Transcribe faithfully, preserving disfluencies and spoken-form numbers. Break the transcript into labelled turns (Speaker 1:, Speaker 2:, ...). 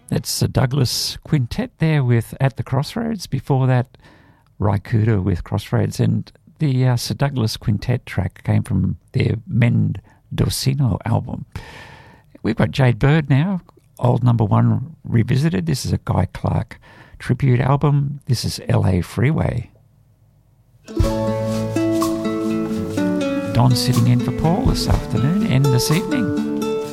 Speaker 1: That's the Douglas Quintet there with At the Crossroads. Before that, Ry Cooder with Crossroads. And the uh, Sir Douglas Quintet track came from their Mendocino album. We've got Jade Bird now, Old Number One revisited. This is a Guy Clark tribute album. This is L A Freeway. Don sitting in for Paul this afternoon and this evening.